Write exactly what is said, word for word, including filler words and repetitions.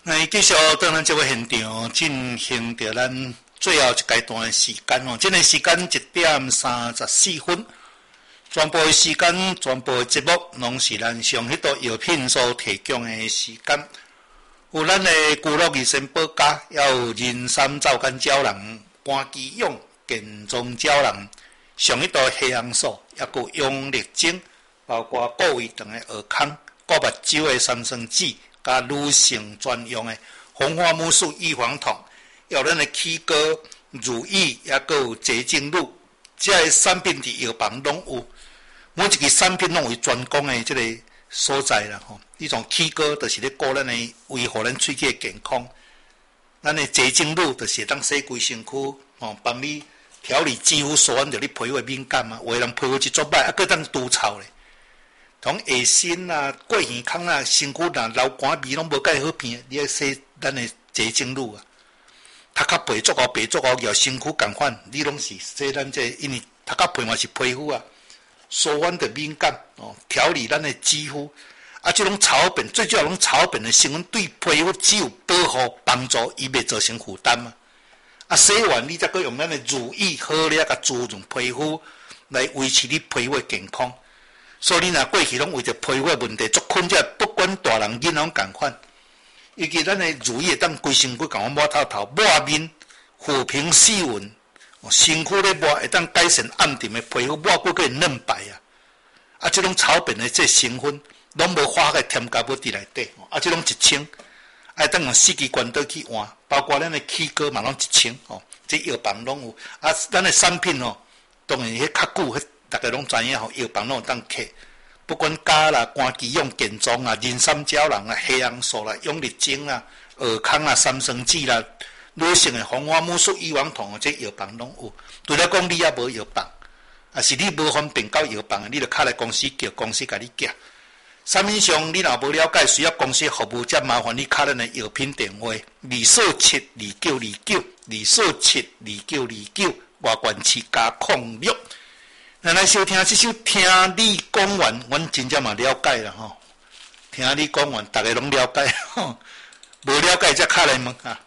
那继续在咱这个现场进行着咱最后一阶段的时间哦，这个时间一点三十四分，全部的时间、全部的节目，拢是咱上迄道药品所提供的时间。有咱的古乐医生保家，也有人参皂苷胶囊、肝肌用健壮胶囊，上迄道黑红素，也有用力精，包括顾胃肠的尔康、顾目睭的三酸酯。甲女性专用的红花木素预防痛，有咱的起膏、乳液，也阁有洁净露，这些产品伫药房拢有。每一个产品拢有专攻的即个所在啦吼。呢种起膏就是咧顾咱的维护咱喙齿的健康，咱的洁净露就是当洗规身躯吼，帮你调理肌肤所按着你皮肤敏感嘛，有的人皮肤一做歹，啊，搁当除臭咧。从下身啊、过耳孔啊、身躯啊、流汗味拢无介好闻，你要洗咱的洁净露啊。头壳皮足厚、白足厚，咬身躯共款，你拢是洗咱这个，因为头壳皮嘛是皮肤啊，所反的敏感哦，调理咱的肌肤啊，这种草本最主要拢草本的成分对皮肤只有保护帮助，伊袂造成负担嘛。啊，洗完你再搁用咱的乳液好了，甲滋润皮肤，来维持你皮肤的健康。所以你若过去拢为着皮肤问题，足困者不管大人囡仔共款，尤其咱的乳液当规身躯共我抹透透，抹面抚平细纹，身躯咧抹会当改善暗沉的皮肤，抹过个嫩白啊！啊，即种草本的这成分拢无化学添加物伫内底，啊，即种一清，爱当用四支管道去换，包括咱的起膏嘛拢一清哦，这药房拢有啊，咱的产品哦，当然迄较久迄。大家拢知影吼，药房拢有当摕，不管胶啦、肝肌用健壮啊、人参胶囊啊、黑红素啦、用力精啦、尔康啊、三酸酯啦、女性的红花木素预防痛，这药房拢有。除了讲你也无药房，啊是你无方便到药房，你就敲来公司叫公司甲你寄。产品上你若无了解，需要公司服务，则麻烦你敲咱的药品电话：二四七二九二九二四七二九二九，外观七加控六。咱来收听这首《听你讲完》，阮真正嘛了解啦吼。听你讲完，大家拢了解吼，无了解则敲来问啊。